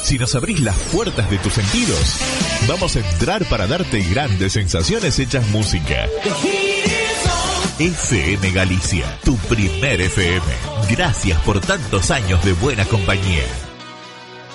Si nos abrís las puertas de tus sentidos, vamos a entrar para darte grandes sensaciones hechas música. FM Galicia, tu primer FM. Gracias por tantos años de buena compañía.